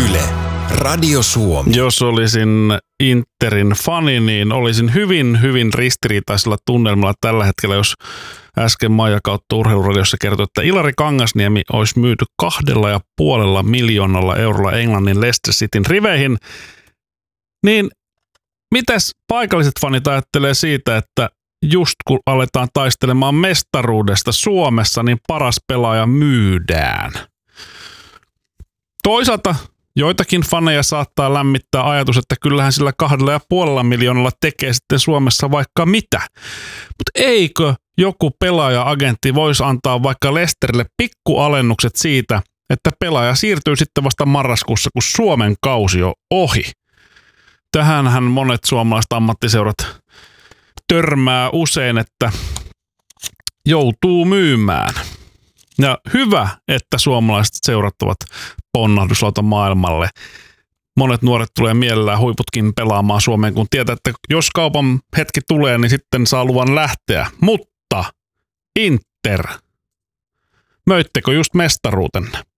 Yle, Radio Suomi. Jos olisin Interin fani, niin olisin hyvin ristiriitaisella tunnelmalla tällä hetkellä, jos äsken Maija kautta Urheiluradiossa kertoi, että Ilari Kangasniemi olisi myyty 2,5 miljoonalla eurolla Englannin Leicester Cityn riveihin. Niin mitäs paikalliset fanit ajattelee siitä, että just kun aletaan taistelemaan mestaruudesta Suomessa, niin paras pelaaja myydään? Toisaalta joitakin faneja saattaa lämmittää ajatus, että kyllähän sillä 2,5 miljoonalla tekee sitten Suomessa vaikka mitä. Mutta eikö joku pelaaja-agentti voisi antaa vaikka Leicesterille pikkualennukset siitä, että pelaaja siirtyy sitten vasta marraskuussa, kun Suomen kausi on ohi? Tähänhän monet suomalaiset ammattiseurat törmää usein, että joutuu myymään. Ja hyvä, että suomalaiset seurat ovat ponnahduslauta maailmalle. Monet nuoret tulee mielellään huiputkin pelaamaan Suomeen, kun tietää, että jos kaupan hetki tulee, niin sitten saa luvan lähteä. Mutta Inter, möittekö just mestaruutenne?